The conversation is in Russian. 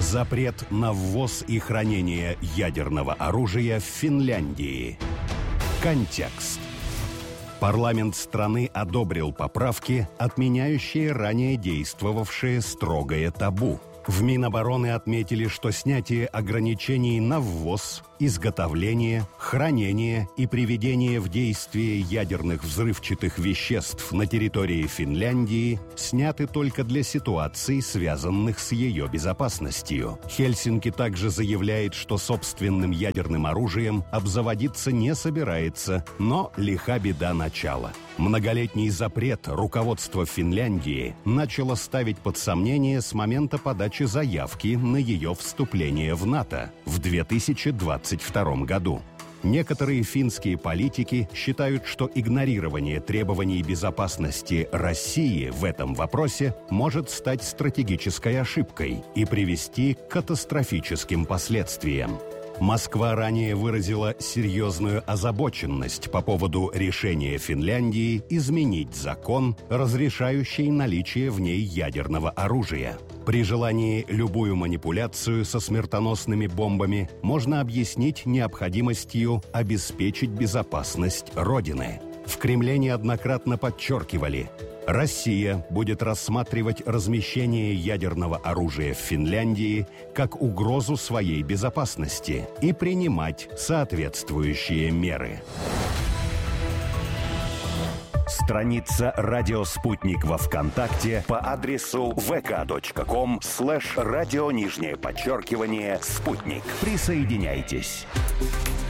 Запрет на ввоз и хранение ядерного оружия в Финляндии. Контекст. Парламент страны одобрил поправки, отменяющие ранее действовавшее строгое табу. В Минобороны отметили, что снятие ограничений на ввоз, изготовление, хранение и приведение в действие ядерных взрывчатых веществ на территории Финляндии сняты только для ситуаций, связанных с ее безопасностью. Хельсинки также заявляет, что собственным ядерным оружием обзаводиться не собирается, но лиха беда начала. Многолетний запрет руководство Финляндии начало ставить под сомнение с момента подачи заявки на ее вступление в НАТО в 2022 году. Некоторые финские политики считают, что игнорирование требований безопасности России в этом вопросе может стать стратегической ошибкой и привести к катастрофическим последствиям. Москва ранее выразила серьезную озабоченность по поводу решения Финляндии изменить закон, разрешающий наличие в ней ядерного оружия. При желании любую манипуляцию со смертоносными бомбами можно объяснить необходимостью обеспечить безопасность Родины. В Кремле неоднократно подчеркивали: Россия будет рассматривать размещение ядерного оружия в Финляндии как угрозу своей безопасности и принимать соответствующие меры. Страница «Радио Спутник» во ВКонтакте по адресу vk.com/радио_спутник. Присоединяйтесь.